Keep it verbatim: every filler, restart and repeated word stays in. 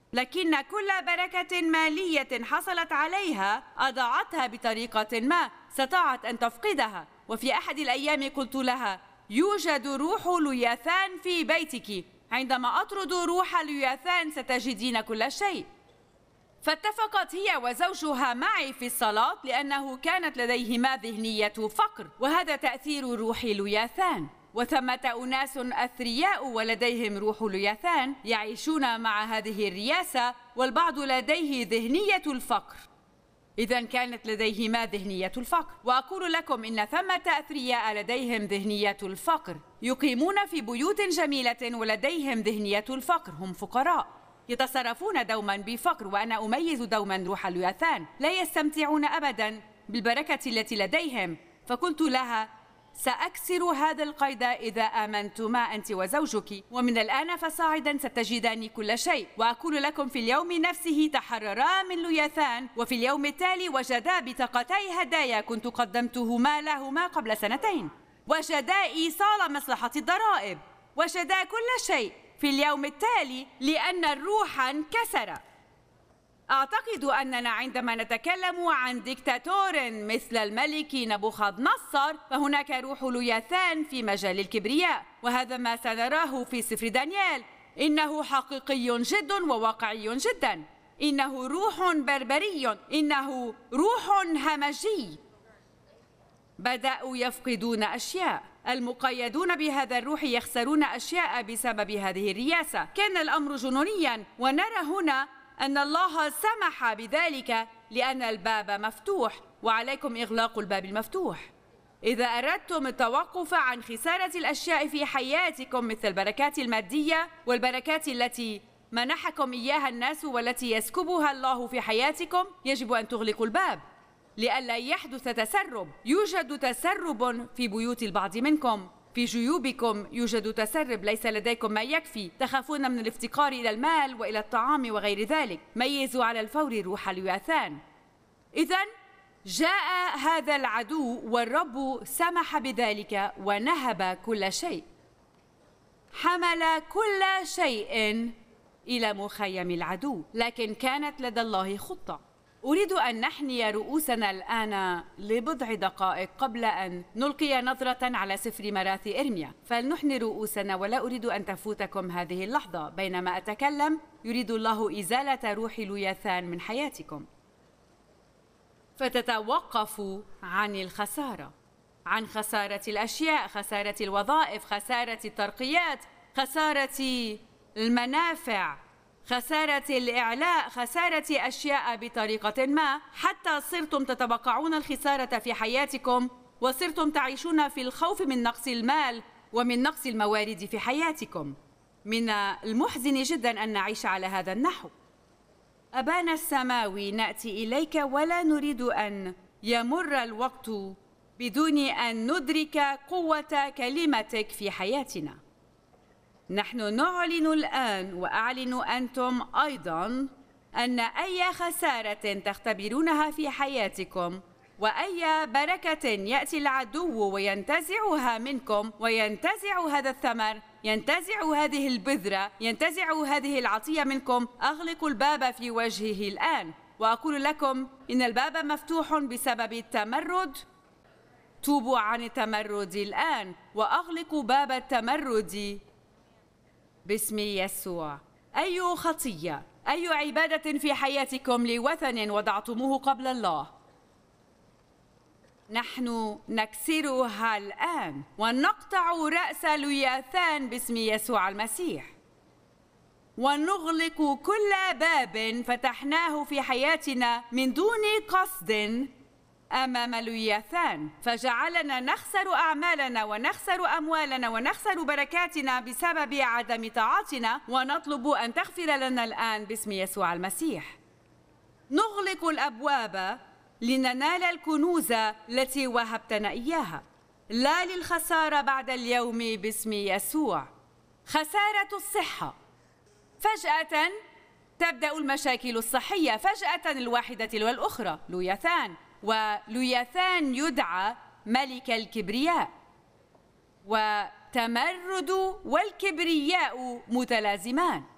لكن كل بركة مالية حصلت عليها أضاعتها بطريقة ما، استطاعت أن تفقدها. وفي أحد الأيام قلت لها: يوجد روح لوياثان في بيتك، عندما أطرد روح لوياثان ستجدين كل شيء. فاتفقت هي وزوجها معي في الصلاة لأنه كانت لديهما ذهنية فقر، وهذا تأثير روح لوياثان. وثمة أناس أثرياء ولديهم روح لوياثان يعيشون مع هذه الرياسة، والبعض لديه ذهنية الفقر. إذن كانت لديهما ذهنية الفقر. وأقول لكم إن ثمة أثرياء لديهم ذهنية الفقر، يقيمون في بيوت جميلة ولديهم ذهنية الفقر، هم فقراء، يتصرفون دوما بفقر. وأنا أميز دوما روح لوياثان، لا يستمتعون أبدا بالبركة التي لديهم. فقلت لها: سأكسر هذا القيد إذا آمنتما أنت وزوجك، ومن الآن فصاعدا ستجدان كل شيء. وأقول لكم في اليوم نفسه تحررا من لوياثان، وفي اليوم التالي وجدا بطاقتي هدايا كنت قدمتهما لهما قبل سنتين، وجدا إيصال مصلحة الضرائب، وجدا كل شيء في اليوم التالي لأن الروح انكسر. أعتقد أننا عندما نتكلم عن ديكتاتور مثل الملك نبوخذ نصر فهناك روح لوياثان في مجال الكبرياء، وهذا ما سنراه في سفر دانيال. إنه حقيقي جدا وواقعي جدا، إنه روح بربري، إنه روح همجي. بدأوا يفقدون أشياء، المقيدون بهذا الروح يخسرون أشياء بسبب هذه الرياسة. كان الأمر جنونيا، ونرى هنا أن الله سمح بذلك لأن الباب مفتوح، وعليكم إغلاق الباب المفتوح. إذا أردتم التوقف عن خسارة الأشياء في حياتكم مثل البركات المادية والبركات التي منحكم إياها الناس والتي يسكبها الله في حياتكم، يجب أن تغلقوا الباب لئلا يحدث تسرب. يوجد تسرب في بيوت البعض منكم، في جيوبكم يوجد تسرب، ليس لديكم ما يكفي، تخافون من الافتقار إلى المال وإلى الطعام وغير ذلك. ميزوا على الفور روح لوياثان. إذن جاء هذا العدو والرب سمح بذلك ونهب كل شيء، حمل كل شيء إلى مخيم العدو، لكن كانت لدى الله خطة. أريد أن نحني رؤوسنا الآن لبضع دقائق قبل أن نلقي نظرة على سفر مراثي إرميا. فلنحني رؤوسنا، ولا أريد أن تفوتكم هذه اللحظة. بينما أتكلم يريد الله إزالة روح لوياثان من حياتكم، فتتوقفوا عن الخسارة، عن خسارة الأشياء، خسارة الوظائف، خسارة الترقيات، خسارة المنافع، خسارة الإعلاء، خسارة أشياء بطريقة ما، حتى صرتم تتوقعون الخسارة في حياتكم، وصرتم تعيشون في الخوف من نقص المال ومن نقص الموارد في حياتكم. من المحزن جدا أن نعيش على هذا النحو. أبانا السماوي، نأتي إليك ولا نريد أن يمر الوقت بدون أن ندرك قوة كلمتك في حياتنا. نحن نعلن الآن وأعلن أنتم أيضاً أن أي خسارة تختبرونها في حياتكم وأي بركة يأتي العدو وينتزعها منكم، وينتزع هذا الثمر، ينتزع هذه البذرة، ينتزع هذه العطية منكم، أغلقوا الباب في وجهه الآن. وأقول لكم إن الباب مفتوح بسبب التمرد. توبوا عن التمرد الآن وأغلقوا باب التمرد باسم يسوع. أي خطية، أي عبادة في حياتكم لوثن وضعتموه قبل الله، نحن نكسرها الآن ونقطع رأس لوياثان باسم يسوع المسيح، ونغلق كل باب فتحناه في حياتنا من دون قصد أمام لوياثان، فجعلنا نخسر أعمالنا ونخسر أموالنا ونخسر بركاتنا بسبب عدم طاعتنا، ونطلب أن تغفر لنا الآن باسم يسوع المسيح. نغلق الأبواب لننال الكنوز التي وهبتنا إياها، لا للخسارة بعد اليوم باسم يسوع. خسارة الصحة، فجأة تبدأ المشاكل الصحية، فجأة الواحدة والأخرى. لوياثان، ولوياثان يدعى ملك الكبرياء، وتمرد والكبرياء متلازمان.